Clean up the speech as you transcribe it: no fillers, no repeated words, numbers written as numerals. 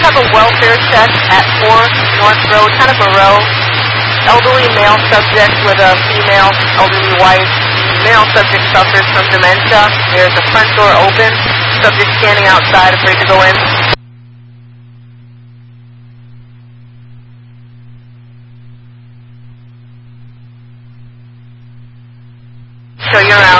have a welfare check at 4 North Road, kind of a row. Elderly male subject with a female elderly wife. Male subject suffers from dementia. There's a front door open. Subject standing outside, afraid to go in. Show your